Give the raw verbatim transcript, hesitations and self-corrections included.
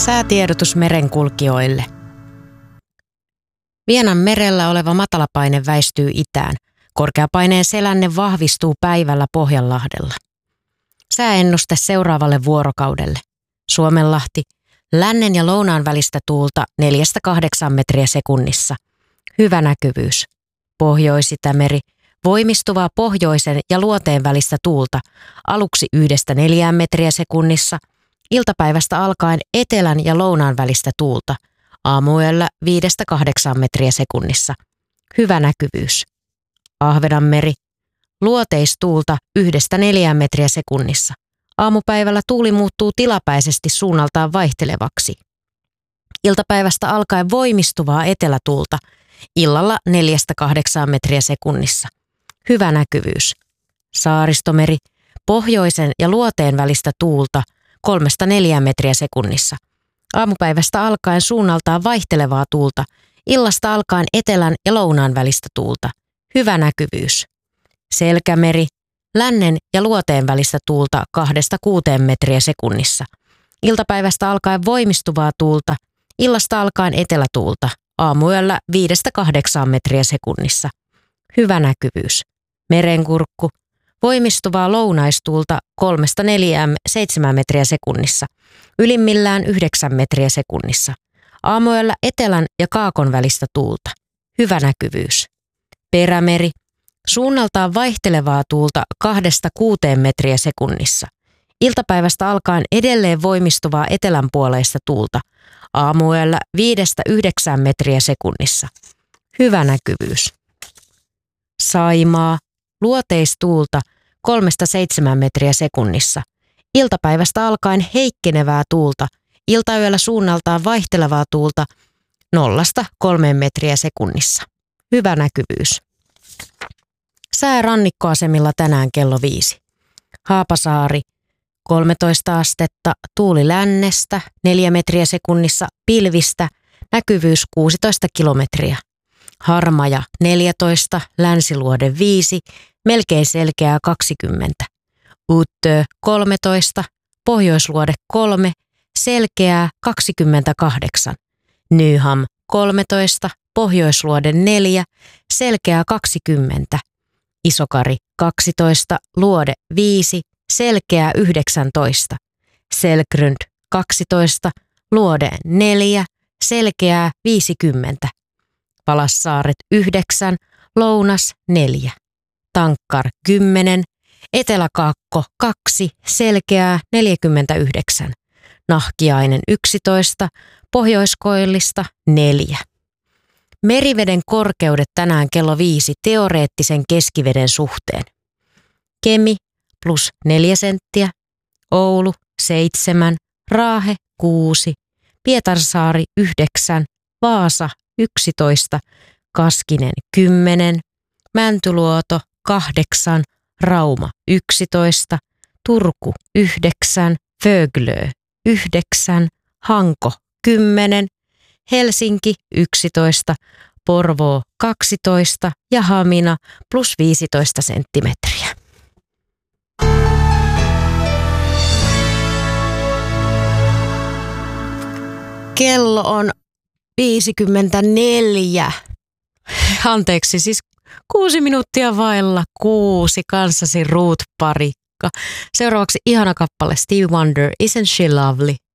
Säätiedotus merenkulkijoille. Vienan merellä oleva matalapaine väistyy itään. Korkeapaineen selänne vahvistuu päivällä Pohjanlahdella. Sääennuste seuraavalle vuorokaudelle. Suomenlahti, lännen ja lounaan välistä tuulta neljästä kahdeksaan metriä sekunnissa. Hyvä näkyvyys. Pohjois-Itämeri, voimistuvaa pohjoisen ja luoteen välistä tuulta, aluksi yhdestä neljään metriä sekunnissa, iltapäivästä alkaen etelän ja lounaan välistä tuulta, aamuyöllä viidestä kahdeksaan metriä sekunnissa. Hyvä näkyvyys. Ahvenanmeri, luoteistuulta yhdestä neljään metriä sekunnissa. Aamupäivällä tuuli muuttuu tilapäisesti suunnaltaan vaihtelevaksi. Iltapäivästä alkaen voimistuvaa etelätuulta, illalla neljästä kahdeksaan metriä sekunnissa. Hyvä näkyvyys. Saaristomeri, pohjoisen ja luoteen välistä tuulta, kolmesta neljään metriä sekunnissa. Aamupäivästä alkaen suunnaltaan vaihtelevaa tuulta, illasta alkaen etelän ja lounaan välistä tuulta. Hyvä näkyvyys. Selkämeri, lännen ja luoteen välistä tuulta kahdesta kuuteen metriä sekunnissa. Iltapäivästä alkaen voimistuvaa tuulta, illasta alkaen etelätuulta, aamuyöllä viidestä kahdeksaan metriä sekunnissa. Hyvä näkyvyys. Merenkurkku, voimistuvaa lounaistuulta kolmesta neljään seitsemään metriä sekunnissa, ylimmillään yhdeksän metriä sekunnissa. Aamuyöllä etelän ja kaakon välistä tuulta. Hyvä näkyvyys. Perämeri, suunnaltaan vaihtelevaa tuulta kahdesta kuuteen metriä sekunnissa. Iltapäivästä alkaen edelleen voimistuvaa etelänpuoleista tuulta. Aamuyöllä viidestä yhdeksään metriä sekunnissa. Hyvä näkyvyys. Saimaa, luoteistuulta kolmesta seitsemään metriä sekunnissa. Iltapäivästä alkaen heikkenevää tuulta. Iltayöllä suunnaltaan vaihtelevaa tuulta nollasta kolmeen metriä sekunnissa. Hyvä näkyvyys. Sää rannikkoasemilla tänään kello viisi. Haapasaari, kolmetoista astetta, tuuli lännestä, neljä metriä sekunnissa, pilvistä, näkyvyys kuusitoista kilometriä. Harmaja, neljätoista, länsiluode viisi, melkein selkeää kaksikymmentä. Uttö, kolmetoista, pohjoisluode kolme, selkeää kaksikymmentäkahdeksan. Nyham, kolmetoista, pohjoisluode neljä, selkeää kaksikymmentä. Isokari, kaksitoista, luode viisi, selkeää yhdeksäntoista. Selkrund, kaksitoista, luode neljä, selkeää viisikymmentä. Palassaaret yhdeksän, lounas neljä. Tankkar kymmenen, eteläkaakko kaksi, selkeää neljäkymmentäyhdeksän. Nahkiainen yksitoista, pohjoiskoillista neljä. Meriveden korkeudet tänään kello viisi teoreettisen keskiveden suhteen. Kemi plus neljä senttiä, Oulu seitsemän, Raahe kuusi, Pietarsaari yhdeksän, Vaasa yksitoista, Kaskinen kymmenen, Mäntyluoto kahdeksan, Rauma yksitoista, Turku yhdeksän, Föglö yhdeksän, Hanko kymmenen, Helsinki yksitoista, Porvoo kaksitoista ja Hamina plus viisitoista senttimetriä. Kello on viisikymmentäneljä. Anteeksi, siis kuusi minuuttia vailla kuusi kanssasi Ruth Parikka. Seuraavaksi ihana kappale Stevie Wonder, Isn't She Lovely?